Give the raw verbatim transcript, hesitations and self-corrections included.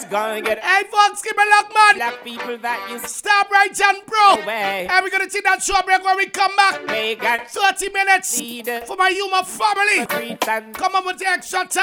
is gonna get. Hey, folks, give me luck, man. Black people that you Stop right and bro. away. And we're gonna take that short break when we come back. They got thirty minutes lead for my human family. streets and Come on with the extra time.